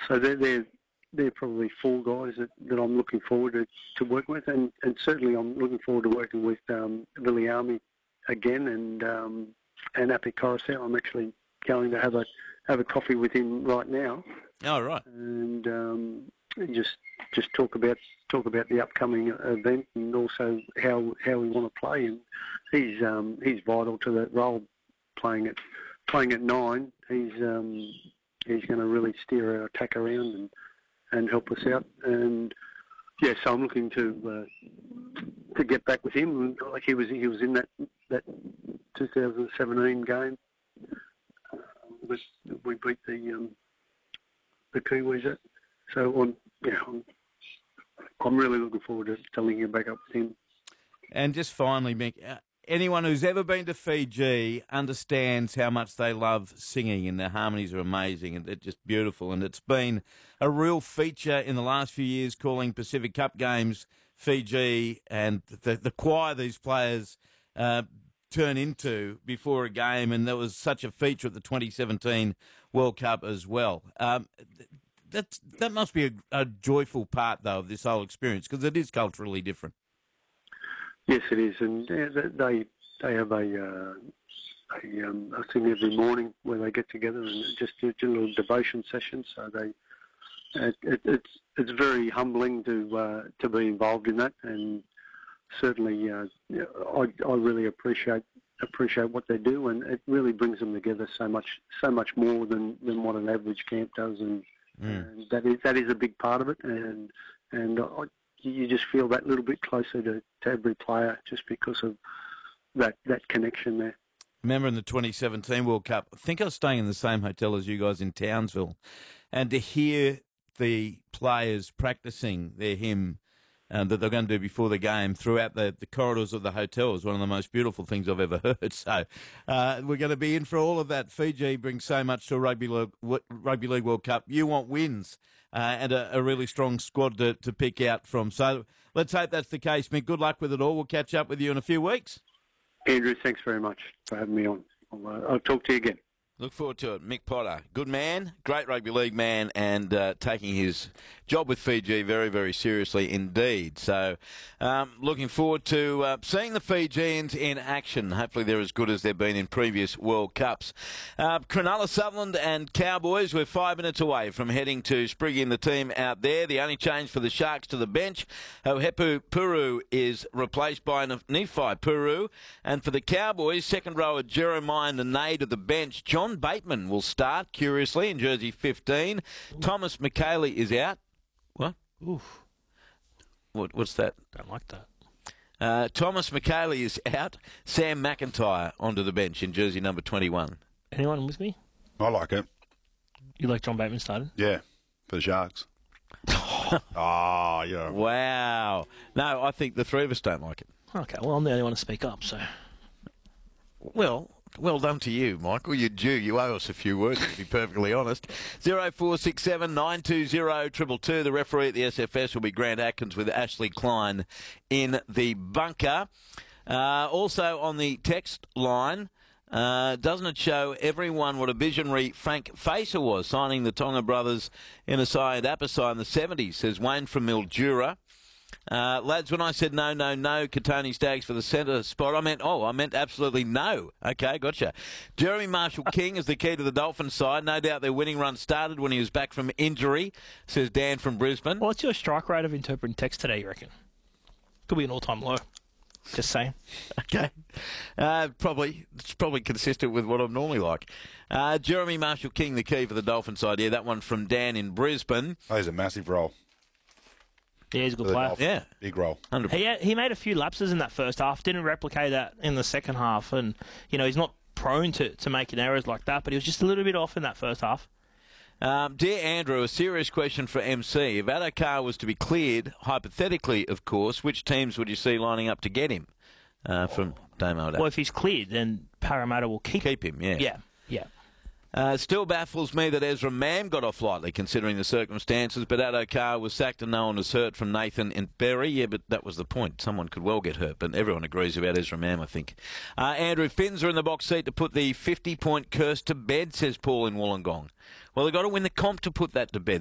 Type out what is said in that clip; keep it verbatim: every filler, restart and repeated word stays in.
so they're, they're, they're probably four guys that, that I'm looking forward to, to work with, and, and certainly I'm looking forward to working with um, Viliami again, and um, and Api Coruscant. I'm actually going to have a have a coffee with him right now. Oh, right. And um, just just talk about talk about the upcoming event, and also how how we want to play. And he's um, he's vital to that role, playing at playing at nine. He's um, he's going to really steer our attack around and, and help us out. And yeah, so I'm looking to uh, to get back with him. Like he was he was in that that two thousand seventeen game. Uh, was, we beat the um, the Kiwis. At. So on, yeah, I'm, I'm really looking forward to, to linking back up with him. And just finally, Mick, uh, anyone who's ever been to Fiji understands how much they love singing, and their harmonies are amazing and they're just beautiful. And it's been a real feature in the last few years, calling Pacific Cup games Fiji, and the, the choir these players uh, turn into before a game. And there was such a feature at the twenty seventeen World Cup as well. Um, That that must be a, a joyful part, though, of this whole experience, because it is culturally different. Yes, it is, and they they have a, uh, a, um, a thing every morning where they get together and just do, do a little devotion session. So they it, it, it's it's very humbling to uh, to be involved in that, and certainly uh, I I really appreciate appreciate what they do, and it really brings them together so much so much more than, than what an average camp does, and. Mm. And that is that is a big part of it, and and I, you just feel that little bit closer to, to every player just because of that that connection there. Remember in the twenty seventeen World Cup, I think I was staying in the same hotel as you guys in Townsville, and to hear the players practicing their hymn um, that they're going to do before the game throughout the, the corridors of the hotel is one of the most beautiful things I've ever heard. So uh, we're going to be in for all of that. Fiji brings so much to a Rugby League, Rugby League World Cup. You want wins uh, and a, a really strong squad to, to pick out from. So let's hope that's the case, Mick. Good luck with it all. We'll catch up with you in a few weeks. Andrew, thanks very much for having me on. I'll, uh, I'll talk to you again. Look forward to it. Mick Potter, good man, great rugby league man, and uh, taking his job with Fiji very, very seriously indeed. So um, looking forward to uh, seeing the Fijians in action. Hopefully they're as good as they've been in previous World Cups. Uh, Cronulla, Sutherland and Cowboys, we're five minutes away from heading to Spriggy and the team out there. The only change for the Sharks to the bench, Hohepu Puru is replaced by Nephi Puru. And for the Cowboys, second rower Jeremiah Nene to the bench. John Bateman will start, curiously, in jersey fifteen. Ooh. Thomas McKaylee is out. What? Oof. What? What's that? Don't like that. Uh, Thomas McKaylee is out. Sam McIntyre onto the bench in jersey number twenty-one. Anyone with me? I like it. You like John Bateman started? Yeah, for the Sharks. Oh, yeah. Wow. No, I think the three of us don't like it. Okay, well, I'm the only one to speak up, so... Well... Well done to you, Michael. You're due. You owe us a few words, to be perfectly honest. zero four six seven nine two zero two two two. The referee at the S F S will be Grant Atkins with Ashley Klein in the bunker. Uh, also on the text line, uh, doesn't it show everyone what a visionary Frank Facer was, signing the Tonga brothers in a side Apasai in the seventies, says Wayne from Mildura. Uh, lads, when I said no, no, no, Katoni Staggs for the centre spot, I meant, oh, I meant absolutely no. Okay, gotcha. Jeremy Marshall-King is the key to the Dolphins side. No doubt their winning run started when he was back from injury, says Dan from Brisbane. What's your strike rate of interpreting text today, you reckon? Could be an all-time low. Just saying. Okay. Uh, probably. It's probably consistent with what I'm normally like. Uh, Jeremy Marshall-King, the key for the Dolphins side. Yeah, that one from Dan in Brisbane. Oh, he's a massive role. Yeah, he's a good player. Yeah. Big role. one hundred percent. He, he made a few lapses in that first half, didn't replicate that in the second half. And, you know, he's not prone to, to making errors like that, but he was just a little bit off in that first half. Um, Dear Andrew, a serious question for M C. If Addo-Carr was to be cleared, hypothetically, of course, which teams would you see lining up to get him uh, from Damo? Well, if he's cleared, then Parramatta will keep, keep him. Yeah. Yeah, yeah. Uh, still baffles me that Ezra Mam got off lightly considering the circumstances, but Addo-Carr was sacked and no one was hurt from Nathan and Berry. Yeah, but that was the point. Someone could well get hurt, but everyone agrees about Ezra Mam, I think. Uh, Andrew, Finns are in the box seat to put the fifty-point curse to bed, says Paul in Wollongong. Well, they've got to win the comp to put that to bed.